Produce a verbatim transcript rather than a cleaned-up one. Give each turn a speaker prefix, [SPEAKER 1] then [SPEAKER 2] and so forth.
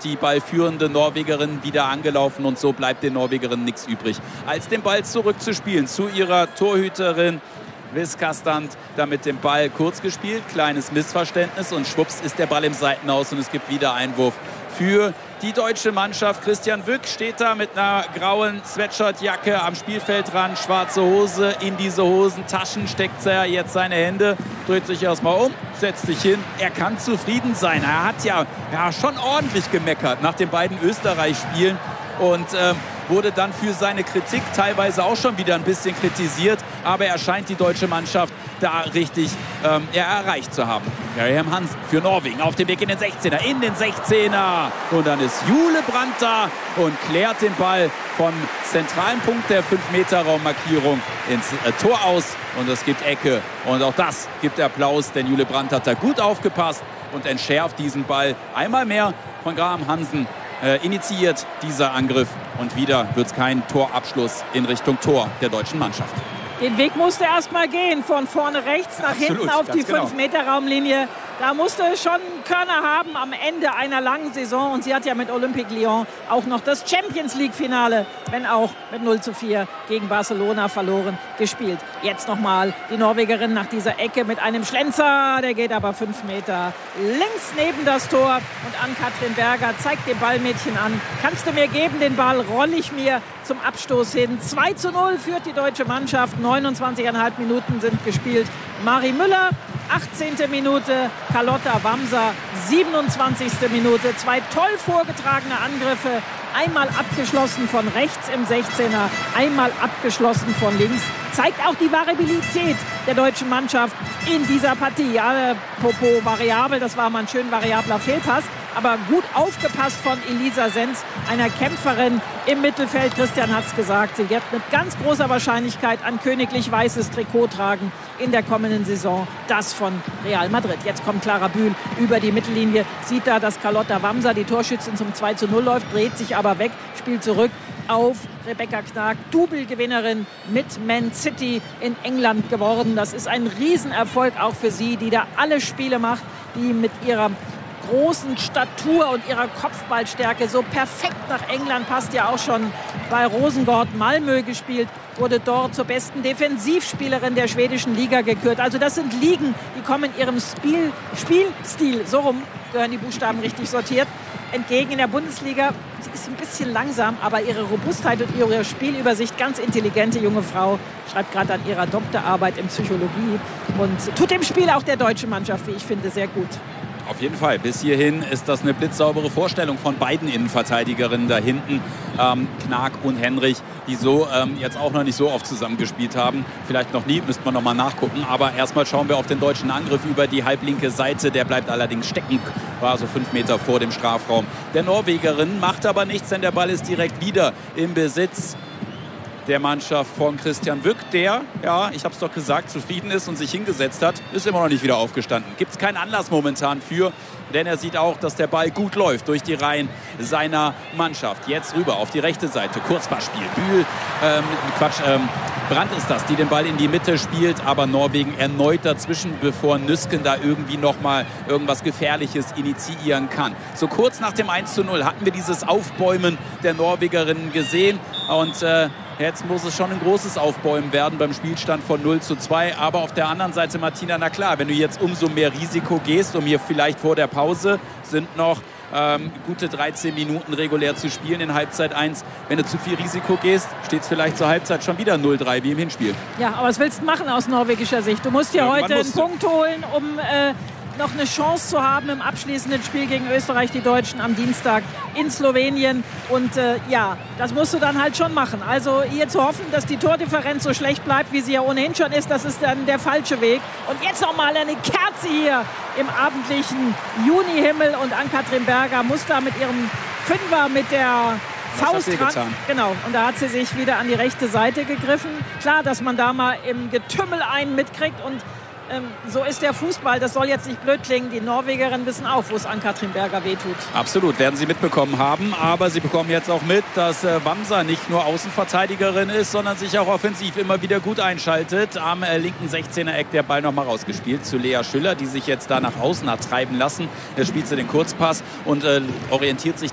[SPEAKER 1] die ballführende Norwegerin wieder angelaufen und so bleibt den Norwegerinnen nichts übrig, als den Ball zurückzuspielen zu ihrer Torhüterin Viskastand, da mit dem Ball kurz gespielt, kleines Missverständnis und schwupps ist der Ball im Seitenaus und es gibt wieder Einwurf für die deutsche Mannschaft. Christian Wück steht da mit einer grauen Sweatshirtjacke am Spielfeldrand, schwarze Hose, in diese Hosentaschen steckt er jetzt seine Hände, dreht sich erstmal um, setzt sich hin. Er kann zufrieden sein. Er hat ja, ja schon ordentlich gemeckert nach den beiden Österreich-Spielen und äh, wurde dann für seine Kritik teilweise auch schon wieder ein bisschen kritisiert. Aber er scheint die deutsche Mannschaft da richtig ähm, ja, erreicht zu haben. Miriam Hansen für Norwegen auf dem Weg in den sechzehner. In den sechzehner. Und dann ist Jule Brandt da und klärt den Ball vom zentralen Punkt der fünf Meter Raummarkierung ins äh, Tor aus. Und es gibt Ecke. Und auch das gibt Applaus, denn Jule Brandt hat da gut aufgepasst und entschärft diesen Ball einmal mehr von Graham Hansen. Äh, initiiert dieser Angriff und wieder wird es kein Torabschluss in Richtung Tor der deutschen Mannschaft.
[SPEAKER 2] Den Weg musste erst mal gehen, von vorne rechts nach
[SPEAKER 1] Absolut,
[SPEAKER 2] hinten auf die
[SPEAKER 1] genau.
[SPEAKER 2] fünf Meter Raumlinie. Da musste schon Körner haben am Ende einer langen Saison. Und sie hat ja mit Olympique Lyon auch noch das Champions League-Finale, wenn auch mit null zu vier gegen Barcelona verloren, gespielt. Jetzt nochmal die Norwegerin nach dieser Ecke mit einem Schlenzer. Der geht aber fünf Meter links neben das Tor. Und Ann-Kathrin Berger zeigt dem Ballmädchen an. Kannst du mir geben, den Ball rolle ich mir zum Abstoß hin. zwei zu null führt die deutsche Mannschaft. neunundzwanzig Komma fünf Minuten sind gespielt. Mari Müller, achtzehnte Minute. Carlotta Wamser, siebenundzwanzigste Minute. Zwei toll vorgetragene Angriffe. Einmal abgeschlossen von rechts im sechzehner, einmal abgeschlossen von links. Zeigt auch die Variabilität der deutschen Mannschaft in dieser Partie. Ja, Popo variabel, das war mal ein schön variabler Fehlpass. Aber gut aufgepasst von Elisa Senz, einer Kämpferin im Mittelfeld. Christian hat es gesagt, sie wird mit ganz großer Wahrscheinlichkeit ein königlich weißes Trikot tragen in der kommenden Saison. Das von Real Madrid. Jetzt kommt Clara Bühl über die Mittellinie, sieht da, dass Carlotta Wamser, die Torschützin, zum zwei zu null läuft, dreht sich aber weg, spielt zurück auf Rebecca Knag, Double-Gewinnerin mit Man City in England geworden. Das ist ein Riesenerfolg auch für sie, die da alle Spiele macht, die mit ihrer großen Statur und ihrer Kopfballstärke so perfekt nach England passt. Ja auch schon bei Rosengård Malmö gespielt, wurde dort zur besten Defensivspielerin der schwedischen Liga gekürt. Also das sind Ligen, die kommen ihrem Spiel, Spielstil, so rum gehören die Buchstaben richtig sortiert, entgegen in der Bundesliga. Sie ist ein bisschen langsam, aber ihre Robustheit und ihre Spielübersicht, ganz intelligente junge Frau, schreibt gerade an ihrer Doktorarbeit in Psychologie und tut dem Spiel auch der deutschen Mannschaft, wie ich finde, sehr gut.
[SPEAKER 1] Auf jeden Fall. Bis hierhin ist das eine blitzsaubere Vorstellung von beiden Innenverteidigerinnen da hinten. Ähm, Knag und Henrich, die so ähm, jetzt auch noch nicht so oft zusammengespielt haben. Vielleicht noch nie, müsste man noch mal nachgucken. Aber erstmal schauen wir auf den deutschen Angriff über die halblinke Seite. Der bleibt allerdings stecken, war so fünf Meter vor dem Strafraum der Norwegerin. Macht aber nichts, denn der Ball ist direkt wieder im Besitz der Mannschaft von Christian Wück, der, ja, ich habe es doch gesagt, zufrieden ist und sich hingesetzt hat, ist immer noch nicht wieder aufgestanden. Gibt es keinen Anlass momentan für, denn er sieht auch, dass der Ball gut läuft durch die Reihen seiner Mannschaft. Jetzt rüber auf die rechte Seite, Kurzpassspiel. Bühl, ähm, Quatsch, ähm, Brandt ist das, die den Ball in die Mitte spielt, aber Norwegen erneut dazwischen, bevor Nüsken da irgendwie nochmal irgendwas Gefährliches initiieren kann. So kurz nach dem eins zu null hatten wir dieses Aufbäumen der Norwegerinnen gesehen und äh, jetzt muss es schon ein großes Aufbäumen werden beim Spielstand von null zu zwei. Aber auf der anderen Seite, Martina, na klar, wenn du jetzt umso mehr Risiko gehst, um hier vielleicht vor der Pause sind noch ähm, gute dreizehn Minuten regulär zu spielen in Halbzeit eins. Wenn du zu viel Risiko gehst, steht es vielleicht zur Halbzeit schon wieder null drei wie im Hinspiel.
[SPEAKER 2] Ja, aber was willst du machen aus norwegischer Sicht? Du musst dir
[SPEAKER 1] Irgendwann
[SPEAKER 2] heute einen
[SPEAKER 1] musst du.
[SPEAKER 2] Punkt holen, um äh, noch eine Chance zu haben im abschließenden Spiel gegen Österreich, die Deutschen am Dienstag in Slowenien. Und äh, ja, das musst du dann halt schon machen. Also hier zu hoffen, dass die Tordifferenz so schlecht bleibt, wie sie ja ohnehin schon ist, das ist dann der falsche Weg. Und jetzt nochmal eine Kerze hier im abendlichen Junihimmel. Und Ann-Kathrin Berger muss da mit ihrem Fünfer mit der Faust ran. Genau, und da hat sie sich wieder an die rechte Seite gegriffen. Klar, dass man da mal im Getümmel einen mitkriegt und Ähm, so ist der Fußball, das soll jetzt nicht blöd klingen. Die Norwegerinnen wissen auch, wo es Ann-Kathrin Berger wehtut.
[SPEAKER 1] Absolut, werden sie mitbekommen haben. Aber sie bekommen jetzt auch mit, dass äh, Wamser nicht nur Außenverteidigerin ist, sondern sich auch offensiv immer wieder gut einschaltet. Am äh, linken sechzehner-Eck der Ball nochmal rausgespielt zu Lea Schüller, die sich jetzt da nach außen hat treiben lassen. Er spielt sie den Kurzpass und äh, orientiert sich